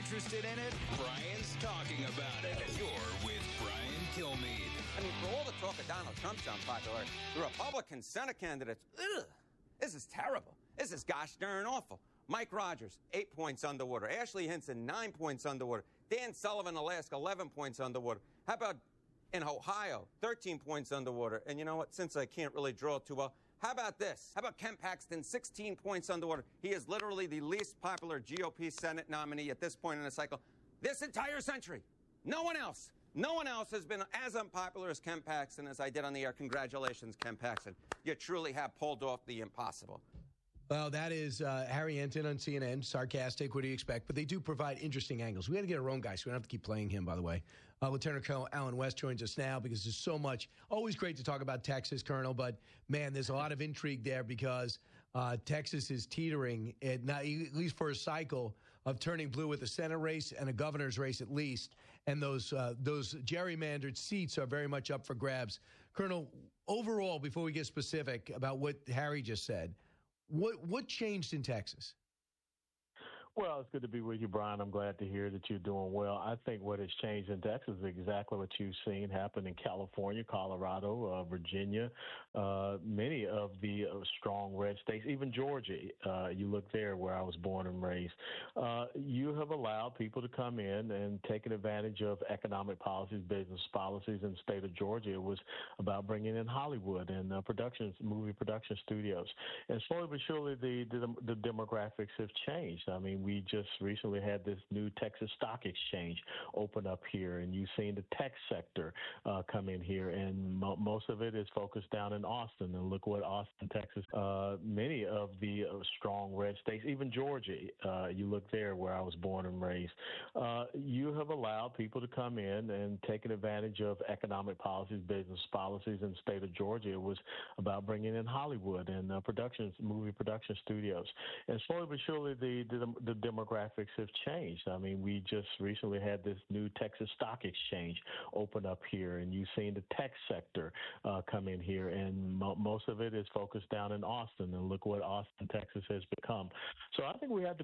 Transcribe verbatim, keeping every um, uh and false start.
interested in it? Brian's talking about it. You're with Brian Kilmeade. I mean, for all the talk of Donald Trump's unpopularity, the Republican Senate candidates, ugh, this is terrible. This is gosh darn awful. Mike Rogers, eight points underwater. Ashley Hinson, nine points underwater. Dan Sullivan, Alaska, eleven points underwater. How about in Ohio, thirteen points underwater? And you know what? Since I can't really draw too well, how about this? How about Ken Paxton, sixteen points underwater? He is literally the least popular G O P Senate nominee at this point in the cycle this entire century. No one else. No one else has been as unpopular as Ken Paxton as I did on the air. Congratulations, Ken Paxton. You truly have pulled off the impossible. Well, that is uh, Harry Enten on C N N. Sarcastic, what do you expect? But they do provide interesting angles. We got to get our own guy, so we don't have to keep playing him, by the way. Uh, Lieutenant Colonel Alan West joins us now because there's so much. Always great to talk about Texas, Colonel, but, man, there's a lot of intrigue there because uh, Texas is teetering, at, not, at least for a cycle, of turning blue with a Senate race and a governor's race at least. And those, uh, those gerrymandered seats are very much up for grabs. Colonel, overall, before we get specific about what Harry just said, What what changed in Texas? Well, it's good to be with you, Brian. I'm glad to hear that you're doing well. I think what has changed in Texas is exactly what you've seen happen in California, Colorado, uh, Virginia, uh, many of the uh, strong red states, even Georgia. Uh, you look there where I was born and raised. Uh, you have allowed people to come in and taken advantage of economic policies, business policies in the state of Georgia. It was about bringing in Hollywood and uh, productions, movie production studios. And slowly but surely, the, the, the demographics have changed. I mean, we just recently had this new Texas Stock Exchange open up here, and you've seen the tech sector uh, come in here, and mo- most of it is focused down in Austin. And look what Austin, Texas, uh, many of the uh, strong red states, even Georgia, uh, you look there where I was born and raised. Uh, you have allowed people to come in and taken advantage of economic policies, business policies in the state of Georgia. It was about bringing in Hollywood and uh, productions, movie production studios. And slowly but surely, the, the, the demographics have changed. I mean, we just recently had this new Texas Stock Exchange open up here, and you've seen the tech sector uh, come in here, and mo- most of it is focused down in Austin. And look what Austin, Texas has become. So I think we have to